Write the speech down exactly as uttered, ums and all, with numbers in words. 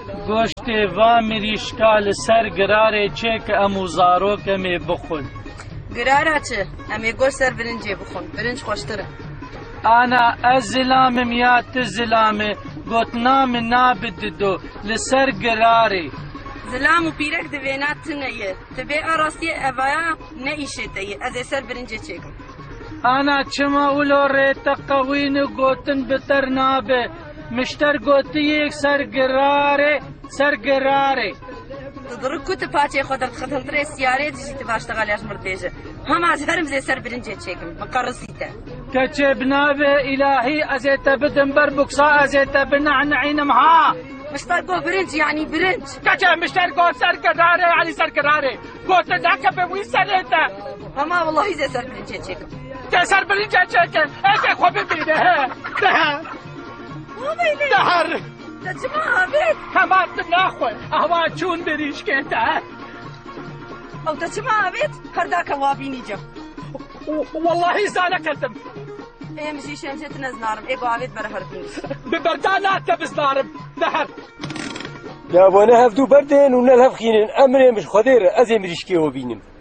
گۆشتێ وا مریشکا لەسەر گرارێ چێ کە ئەموو زارۆکەمێ بخۆن. گرارە چ؟ ئەمێ گۆشت سەر برنجێ بخۆن، برنج خۆشترە. ئانا ئەس زلامم یا ت زلامێ گوتنا من نابددۆ لەسەر گرارێ. زلام و پیرەک دەوێنات تنەیە، دەبێ ئاڕاستیە ئەڤایە نەئیشێتەیە، ئەزێ سەر برنجێ چێکم. ئانا چما ولۆ ڕێتە قەوین و گوتن بتەر نابێ، مشتەر گوتیەک سەر گرارێ سەر گرارێ. دڕک کوتە پاچێ خۆ دەرخەتەنترێ سیارێ دژیتە باشتەغا لەژ مردێژە. هەماز هەرم زێ سەر برنجێ چێکم، بقەڕسیتە. کەچێ بنابێ ئیلاهی ئەزێتە بدم بەر بوکسا ئەزێتە بنەعنەعینم ها. مشتەر گۆ برنج یعنی برنج. کەچێ مشتەر گۆ سەر گرارێ علی سەر گرارێ. گۆتە داکە بەوی سەرێتە. هەما وەڵڵاهی زێ سەر برنجێ چێکم. تێ سەر برنجێ چێکن، ئەزێ خۆ ببینە هە. دەهە. دەهەر. دەچما هەبێت. هەماتم ناخۆی، ئەوا چوون بریشکێتە. ئەو دەچما هەبێت، هەرداکە وابینی جەم. واللهی زانەکەتم. ئێمەژی شێنجێت نەزنارم، ئێگۆ ئاوێت بەرە هەربین. ببەردا ناتە بزنارم، دەهەر. یا بۆنە هەفتوو بەردێن و نەل هەفخینن، ئەمرێ مش خۆدێرە ئەزێ مریشکێوە بینم.